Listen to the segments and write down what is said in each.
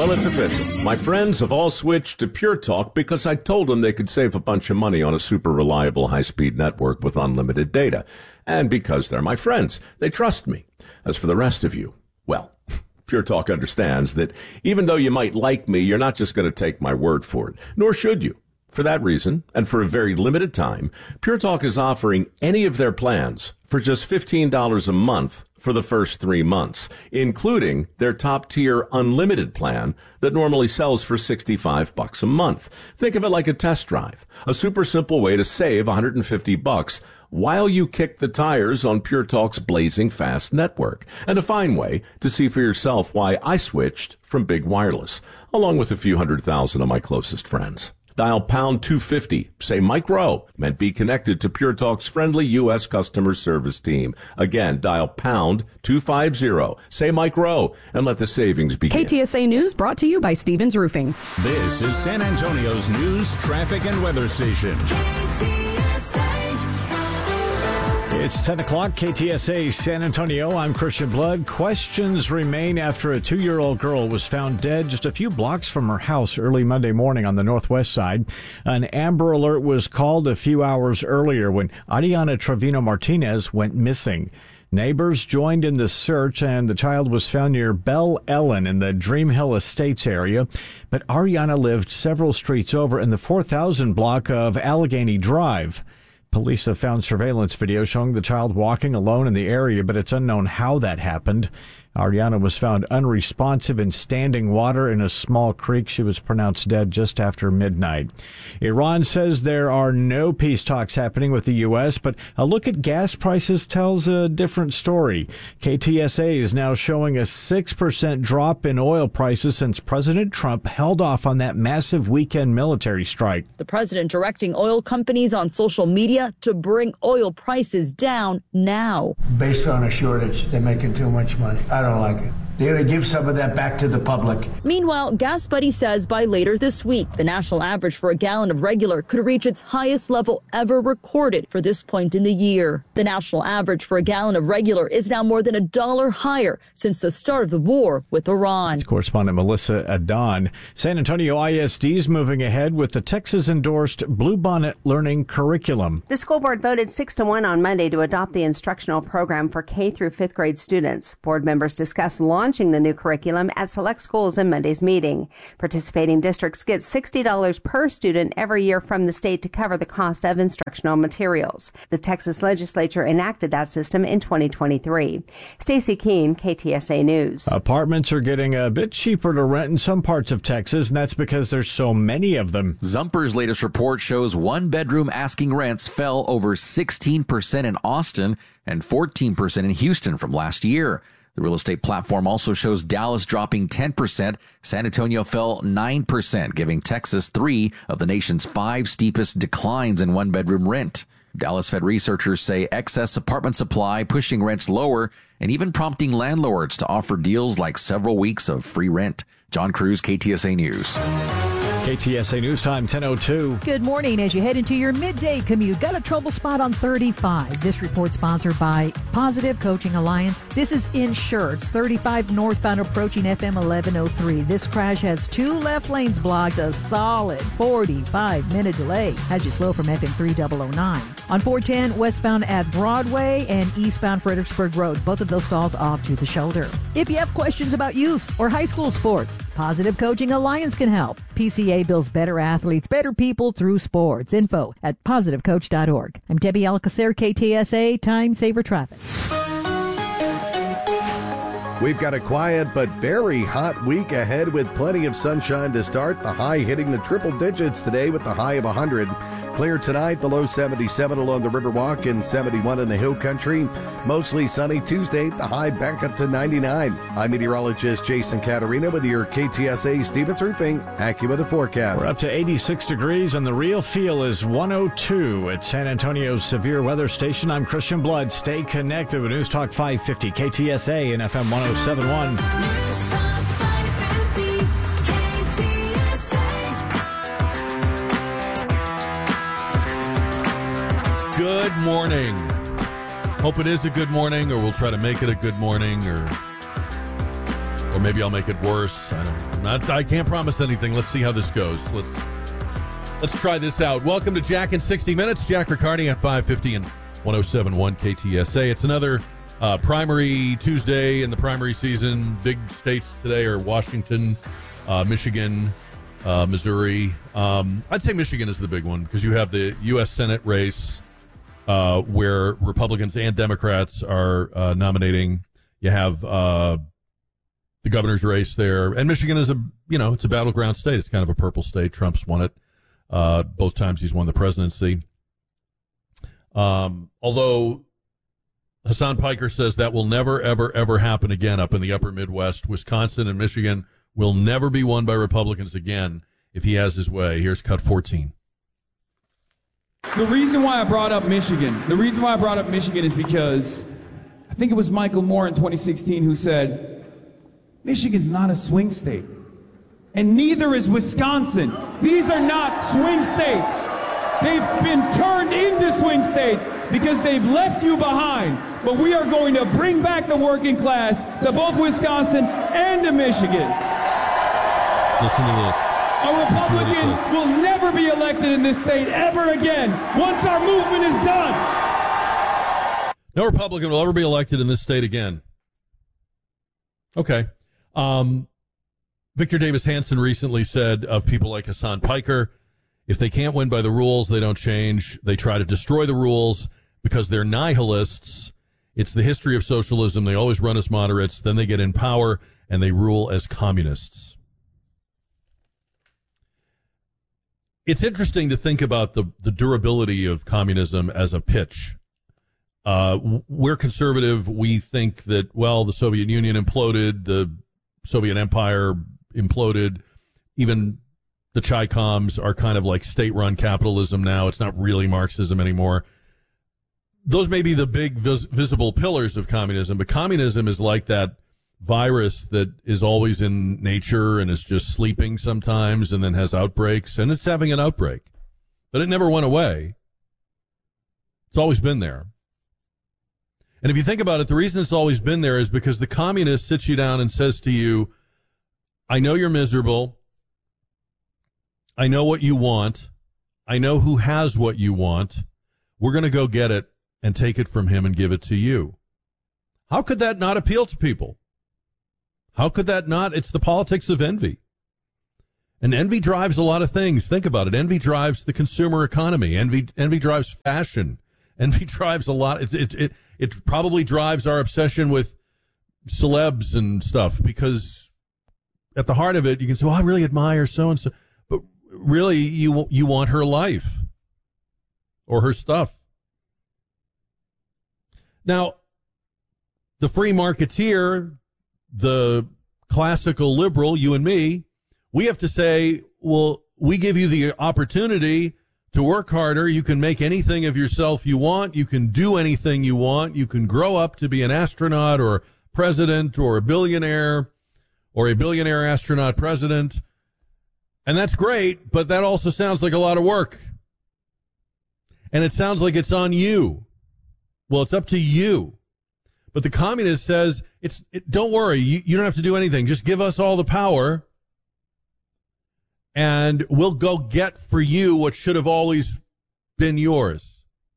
Well, it's official. My friends have all switched to Pure Talk because I told them they could save a bunch of money on a super reliable high-speed network with unlimited data. And because they're my friends, they trust me. As for the rest of you, well, Pure Talk understands that even though you might like me, you're not just going to take my word for it, nor should you. For that reason, and for a very limited time, Pure Talk is offering any of their plans for just $15 a month for the first 3 months, including their top-tier unlimited plan that normally sells for $65 a month. Think of it like a test drive, a super simple way to save $150 while you kick the tires on Pure Talk's blazing fast network, and a fine way to see for yourself why I switched from Big Wireless, along with a few 100,000 of my closest friends. Dial pound 250, say Mike Rowe, and be connected to Pure Talk's friendly U.S. customer service team. Again, dial pound 250, say Mike Rowe, and let the savings begin. KTSA News brought to you by Stevens Roofing. This is San Antonio's news, traffic, and weather station. It's 10 o'clock, KTSA San Antonio. I'm Christian Blood. Questions remain after a 2-year-old girl was found dead just a few blocks from her house early Monday morning on the northwest side. An Amber Alert was called a few hours earlier when Ariana Trevino Martinez went missing. Neighbors joined in the search, and the child was found near Belle Ellen in the Dream Hill Estates area. But Ariana lived several streets over in the 4000 block of Allegheny Drive. Police have found surveillance video showing the child walking alone in the area, but it's unknown how that happened. Ariana was found unresponsive in standing water in a small creek. She was pronounced dead just after midnight. Iran says there are no peace talks happening with the U.S., but a look at gas prices tells a different story. KTSA is now showing a 6% drop in oil prices since President Trump held off on that massive weekend military strike. The president directing oil companies on social media to bring oil prices down now. Based on a shortage, they're making too much money. I don't like it. They're going to give some of that back to the public. Meanwhile, Gas Buddy says by later this week, the national average for a gallon of regular could reach its highest level ever recorded for this point in the year. The national average for a gallon of regular is now more than $1 higher since the start of the war with Iran. It's correspondent Melissa Adon. San Antonio ISD is moving ahead with the Texas-endorsed Bluebonnet Learning Curriculum. The school board voted 6-1 on Monday to adopt the instructional program for K through 5th grade students. Board members discussed launching the new curriculum at select schools in Monday's meeting. Participating districts get $60 per student every year from the state to cover the cost of instructional materials. The Texas legislature enacted that system in 2023. Stacey Keene, KTSA News. Apartments are getting a bit cheaper to rent in some parts of Texas, and that's because there's so many of them. Zumper's latest report shows one-bedroom asking rents fell over 16% in Austin and 14% in Houston from last year. The real estate platform also shows Dallas dropping 10%. San Antonio fell 9%, giving Texas 3 of the nation's 5 steepest declines in one-bedroom rent. Dallas Fed researchers say excess apartment supply pushing rents lower and even prompting landlords to offer deals like several weeks of free rent. John Cruz, KTSA News. KTSA News Time, 10:02. Good morning. As you head into your midday commute, got a trouble spot on 35. This report sponsored by Positive Coaching Alliance. This is insured. 35 northbound approaching FM 1103. This crash has 2 left lanes blocked, a solid 45-minute delay as you slow from FM 3009. On 410 westbound at Broadway and eastbound Fredericksburg Road. Both of those stalls off to the shoulder. If you have questions about youth or high school sports, Positive Coaching Alliance can help. PCA builds better athletes, better people through sports. Info at positivecoach.org. I'm Debbie Alcacer, KTSA, Time Saver Traffic. We've got a quiet but very hot week ahead with plenty of sunshine to start. The high hitting the triple digits today with the high of 100. Clear tonight, the low 77 along the Riverwalk and 71 in the Hill Country. Mostly sunny Tuesday, the high back up to 99. I'm meteorologist Jason Caterina with your KTSA Stevens Roofing AccuWeather forecast. We're up to 86 degrees and the real feel is 102 at San Antonio's severe weather station. I'm Christian Blood. Stay connected with News Talk 550 KTSA and FM 1071. News Talk 550 KTSA. Good morning. Hope it is a good morning, or we'll try to make it a good morning, or Or maybe I'll make it worse. I can't promise anything. Let's see how this goes. Let's try this out. Welcome to Jack in 60 Minutes. Jack Riccardi at 550 and 107.1 KTSA. It's another primary Tuesday in the primary season. Big states today are Washington, Michigan, Missouri. I'd say Michigan is the big one because you have the U.S. Senate race where Republicans and Democrats are nominating. You have the governor's race there, and Michigan is it's a battleground state. It's kind of a purple state. Trump's won it both times. He's won the presidency. Although Hassan Piker says that will never, ever, ever happen again up in the upper Midwest. Wisconsin and Michigan will never be won by Republicans again if he has his way. Here's cut 14. The reason why I brought up Michigan is because I think it was Michael Moore in 2016 who said, Michigan's not a swing state. And neither is Wisconsin. These are not swing states. They've been turned into swing states because they've left you behind. But we are going to bring back the working class to both Wisconsin and to Michigan. Listen to this. A Republican will never be elected in this state ever again once our movement is done. No Republican will ever be elected in this state again. Okay. Victor Davis Hanson recently said of people like Hassan Piker, if they can't win by the rules, they don't change. They try to destroy the rules because they're nihilists. It's the history of socialism. They always run as moderates. Then they get in power and they rule as communists. It's interesting to think about the durability of communism as a pitch. We're conservative. We think that, well, the Soviet Union imploded, the Soviet Empire imploded. Even the Chi-Coms are kind of like state-run capitalism now. It's not really Marxism anymore. Those may be the big visible pillars of communism, but communism is like that virus that is always in nature and is just sleeping sometimes and then has outbreaks, and it's having an outbreak. But it never went away. It's always been there. And if you think about it, the reason it's always been there is because the communist sits you down and says to you, I know you're miserable. I know what you want. I know who has what you want. We're going to go get it and take it from him and give it to you. How could that not appeal to people? How could that not? It's the politics of envy. And envy drives a lot of things. Think about it. Envy drives the consumer economy. Envy drives fashion. Envy drives a lot. It probably drives our obsession with celebs and stuff, because at the heart of it, you can say, well, I really admire so-and-so. But really, you want her life or her stuff. Now, the free marketeer, the classical liberal, you and me, we have to say, well, we give you the opportunity to work harder. You can make anything of yourself you want. You can do anything you want. You can grow up to be an astronaut or president or a billionaire or a billionaire astronaut president. And that's great, but that also sounds like a lot of work. And it sounds like it's on you. Well, it's up to you. But the communist says, don't worry, you don't have to do anything. Just give us all the power, and we'll go get for you what should have always been yours.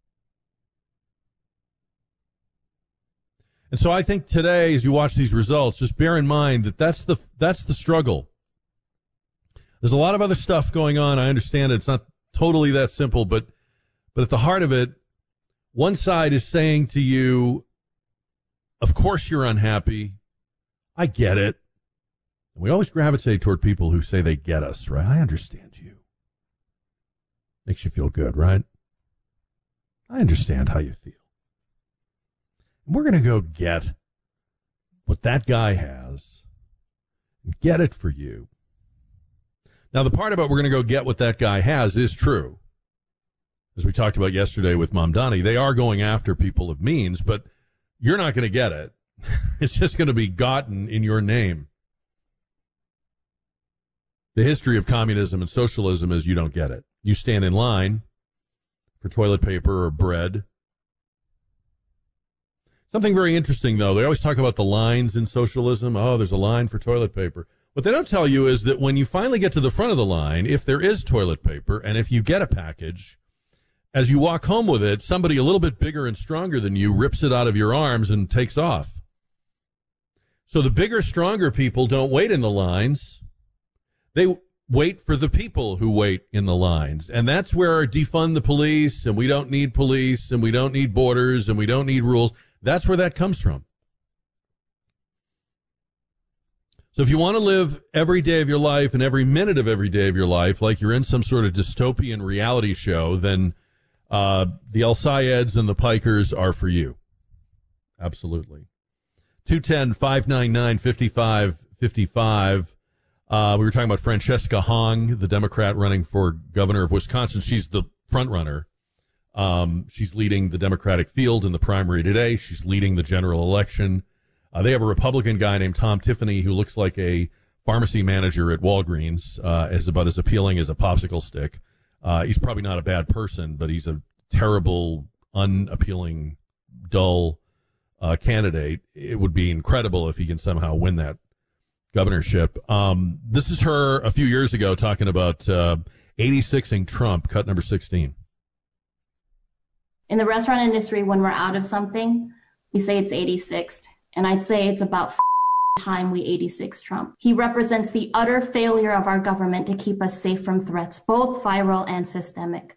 And so I think today, as you watch these results, just bear in mind that that's the struggle. There's a lot of other stuff going on. I understand it's not totally that simple, but at the heart of it, one side is saying to you, of course you're unhappy. I get it. We always gravitate toward people who say they get us, right? I understand you. Makes you feel good, right? I understand how you feel. And we're going to go get what that guy has and get it for you. Now, the part about we're going to go get what that guy has is true. As we talked about yesterday with Mamdani, they are going after people of means, but you're not going to get it. It's just going to be gotten in your name. The history of communism and socialism is you don't get it. You stand in line for toilet paper or bread. Something very interesting, though. They always talk about the lines in socialism. Oh, there's a line for toilet paper. What they don't tell you is that when you finally get to the front of the line, if there is toilet paper, and if you get a package, as you walk home with it, somebody a little bit bigger and stronger than you rips it out of your arms and takes off. So the bigger, stronger people don't wait in the lines. They wait for the people who wait in the lines. And that's where defund the police, and we don't need police, and we don't need borders, and we don't need rules. That's where that comes from. So if you want to live every day of your life and every minute of every day of your life like you're in some sort of dystopian reality show, then the El Sayeds and the Pikers are for you. Absolutely. 210-599-5555. We were talking about Francesca Hong, the Democrat running for governor of Wisconsin. She's the front runner. She's leading the Democratic field in the primary today. She's leading the general election. They have a Republican guy named Tom Tiffany who looks like a pharmacy manager at Walgreens, is about as appealing as a popsicle stick. He's probably not a bad person, but he's a terrible, unappealing, dull candidate. It would be incredible if he can somehow win that governorship. This is her a few years ago talking about 86ing Trump, cut number 16. In the restaurant industry, when we're out of something, we say it's 86th. And I'd say it's about time we 86 Trump. He represents the utter failure of our government to keep us safe from threats, both viral and systemic.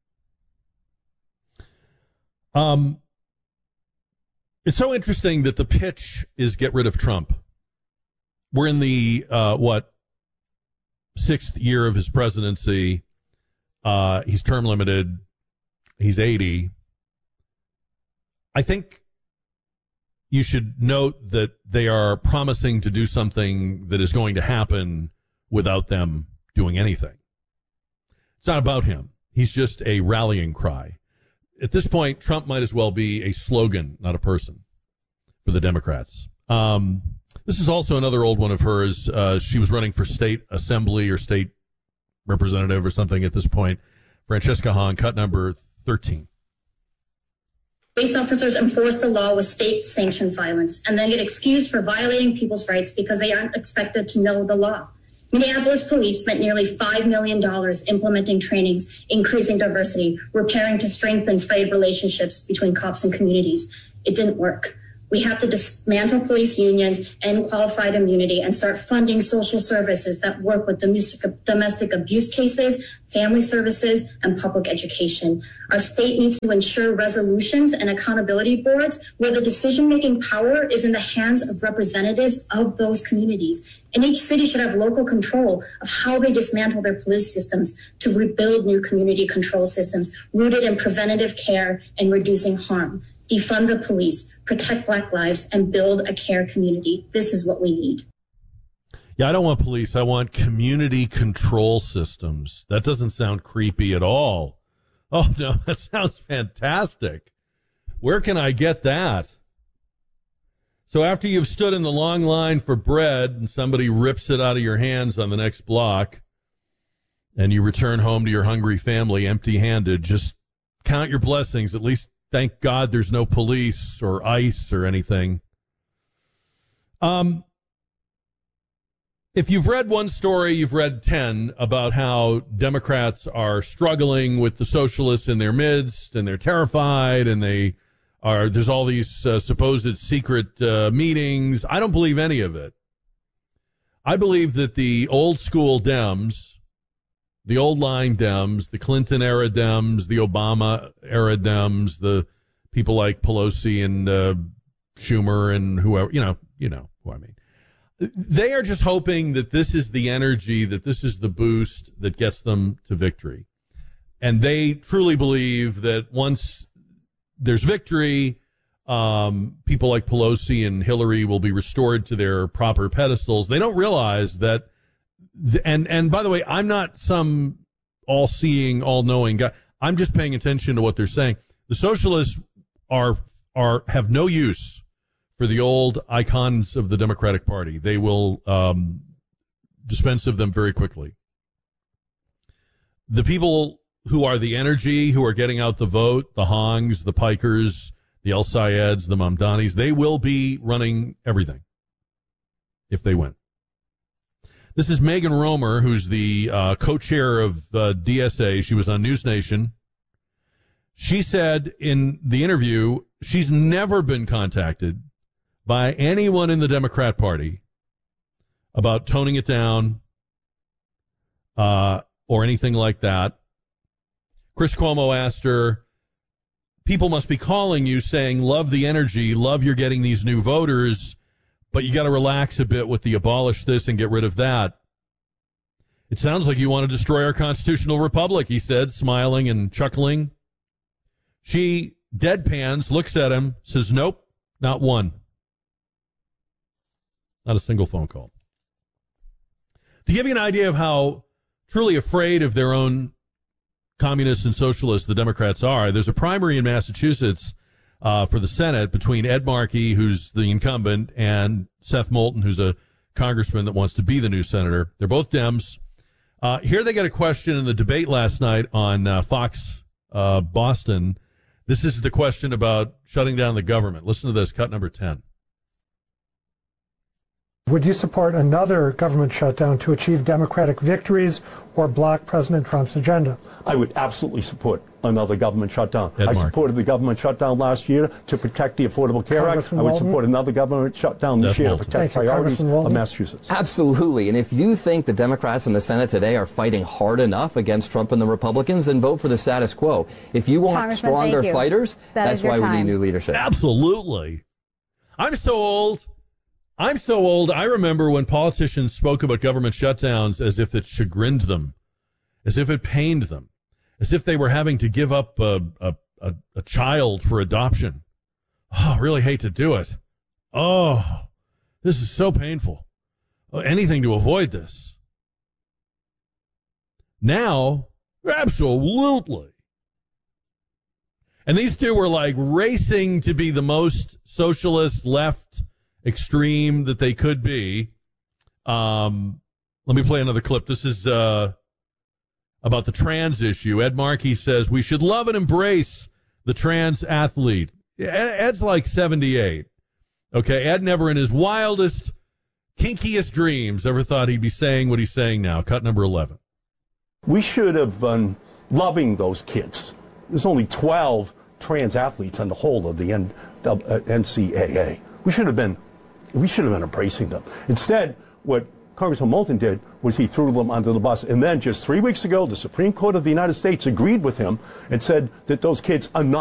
It's so interesting that the pitch is get rid of Trump. We're in the, 6th year of his presidency. He's term limited. He's 80. I think you should note that they are promising to do something that is going to happen without them doing anything. It's not about him. He's just a rallying cry. At this point, Trump might as well be a slogan, not a person, for the Democrats. This is also another old one of hers. She was running for state assembly or state representative or something at this point. Francesca Hong, cut number 13. Police officers enforce the law with state-sanctioned violence and then get excused for violating people's rights because they aren't expected to know the law. Minneapolis police spent nearly $5 million implementing trainings, increasing diversity, repairing to strengthen frayed relationships between cops and communities. It didn't work. We have to dismantle police unions and qualified immunity and start funding social services that work with domestic abuse cases, family services, and public education. Our state needs to ensure resolutions and accountability boards where the decision-making power is in the hands of representatives of those communities. And each city should have local control of how they dismantle their police systems to rebuild new community control systems rooted in preventative care and reducing harm. Defund the police, protect Black lives, and build a care community. This is what we need. Yeah, I don't want police. I want community control systems. That doesn't sound creepy at all. Oh, no, that sounds fantastic. Where can I get that? So after you've stood in the long line for bread and somebody rips it out of your hands on the next block and you return home to your hungry family empty-handed, just count your blessings. At least thank God there's no police or ICE or anything. If you've read one story, you've read 10 about how Democrats are struggling with the socialists in their midst, and they're terrified, and there's all these supposed secret meetings. I don't believe any of it. I believe that the old school Dems, the old line Dems, the Clinton era Dems, the Obama era Dems, the people like Pelosi and Schumer and whoever, you know who I mean. They are just hoping that this is the energy, that this is the boost that gets them to victory. And they truly believe that once there's victory, people like Pelosi and Hillary will be restored to their proper pedestals. They don't realize that, and by the way, I'm not some all-seeing, all-knowing guy. I'm just paying attention to what they're saying. The socialists have no use for the old icons of the Democratic Party. They will dispense of them very quickly. The people who are the energy, who are getting out the vote, the Hongs, the Pikers, the El Sayeds, the Mamdanis. They will be running everything if they win. This is Megan Romer, who's the co-chair of DSA. She was on News Nation. She said in the interview she's never been contacted by anyone in the Democrat Party about toning it down or anything like that. Chris Cuomo asked her, people must be calling you saying, love the energy, love you're getting these new voters, but you got to relax a bit with the abolish this and get rid of that. It sounds like you want to destroy our constitutional republic, he said, smiling and chuckling. She deadpans, looks at him, says, nope, not one. Not a single phone call. To give you an idea of how truly afraid of their own communists and socialists the Democrats are, there's a primary in Massachusetts for the Senate between Ed Markey, who's the incumbent, and Seth Moulton, who's a congressman that wants to be the new senator. They're both Dems. Here they got a question in the debate last night on Fox Boston. This is the question about shutting down the government. Listen to this, cut number 10. Would you support another government shutdown to achieve Democratic victories or block President Trump's agenda? I would absolutely support another government shutdown. Ed I Markey. supported the government shutdown last year to protect the Affordable Care Act. Congressman I would Walton? support another government shutdown this year to Walton. protect Thank you. priorities Congressman Walton? of Massachusetts. Absolutely. And if you think the Democrats in the Senate today are fighting hard enough against Trump and the Republicans, then vote for the status quo. If you want Congressman, stronger thank you. fighters, that's why we need new leadership. Absolutely. I'm so old. I remember when politicians spoke about government shutdowns as if it chagrined them, as if it pained them, as if they were having to give up a child for adoption. Oh, I really hate to do it. Oh, this is so painful. Anything to avoid this. Now, absolutely. And these two were like racing to be the most socialist left extreme that they could be. Let me play another clip. This is about the trans issue. Ed Markey says we should love and embrace the trans athlete. Ed's like 78. Okay, Ed never in his wildest, kinkiest dreams ever thought he'd be saying what he's saying now. Cut number 11. We should have been loving those kids. There's only 12 trans athletes on the whole of the NCAA. We should have been embracing them. Instead, what Congressman Moulton did was he threw them onto the bus. And then just 3 weeks ago, the Supreme Court of the United States agreed with him and said that those kids are not